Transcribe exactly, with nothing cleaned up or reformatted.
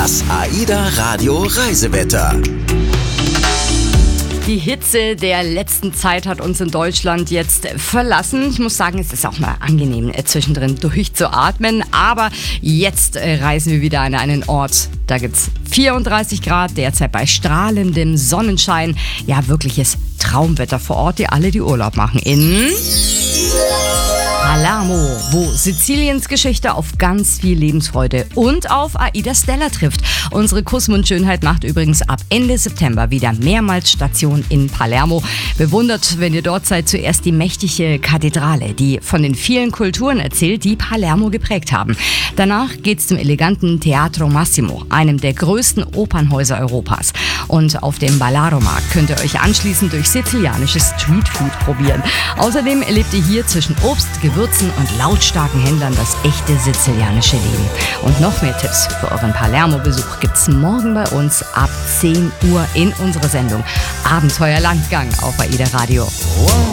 Das AIDA Radio Reisewetter. Die Hitze der letzten Zeit hat uns in Deutschland jetzt verlassen. Ich muss sagen, es ist auch mal angenehm, zwischendrin durchzuatmen. Aber jetzt reisen wir wieder an einen Ort. Da gibt es vierunddreißig Grad, derzeit bei strahlendem Sonnenschein. Ja, wirkliches Traumwetter vor Ort, die alle die Urlaub machen. In Palermo, wo Siziliens Geschichte auf ganz viel Lebensfreude und auf AIDA Stella trifft. Unsere Kussmund-Schönheit macht übrigens ab Ende September wieder mehrmals Station in Palermo. Bewundert, wenn ihr dort seid, zuerst die mächtige Kathedrale, die von den vielen Kulturen erzählt, die Palermo geprägt haben. Danach geht's zum eleganten Teatro Massimo, einem der größten Opernhäuser Europas. Und auf dem Balaromarkt könnt ihr euch anschließend durch sizilianisches Streetfood probieren. Außerdem erlebt ihr hier zwischen Obst, Gewürzen und lautstarken Händlern das echte sizilianische Leben. Und noch mehr Tipps für euren Palermo-Besuch gibt's morgen bei uns ab zehn Uhr in unserer Sendung Abenteuer Landgang auf AIDA Radio.